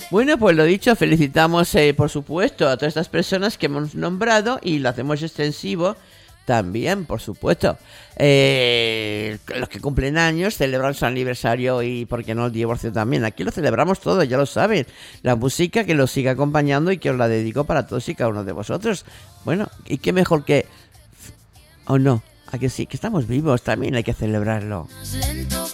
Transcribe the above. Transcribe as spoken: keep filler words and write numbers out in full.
Bueno, pues lo dicho, felicitamos eh, por supuesto a todas estas personas que hemos nombrado y lo hacemos extensivo también, por supuesto. Eh, los que cumplen años celebran su aniversario y, ¿por qué no, el divorcio también? Aquí lo celebramos todo, ya lo saben. La música que los siga acompañando y que os la dedico para todos y cada uno de vosotros. Bueno, y qué mejor que... ¿O no? ¿A que sí? Que estamos vivos, también hay que celebrarlo.